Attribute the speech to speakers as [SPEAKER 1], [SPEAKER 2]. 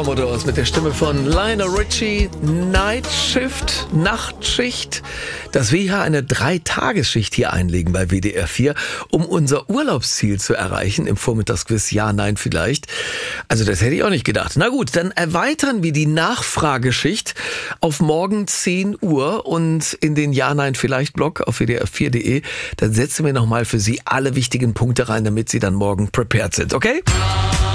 [SPEAKER 1] Commodores mit der Stimme von Lionel Richie. Night Shift, Nachtschicht. Dass wir hier eine 3-Tagesschicht hier einlegen bei WDR 4, um unser Urlaubsziel zu erreichen im Vormittagsquiz Ja, Nein, vielleicht. Also das hätte ich auch nicht gedacht. Na gut, dann erweitern wir die Nachfrageschicht auf morgen 10 Uhr und in den Ja, Nein, vielleicht Blog auf wdr4.de. Dann setzen wir nochmal für Sie alle wichtigen Punkte rein, damit Sie dann morgen prepared sind, okay?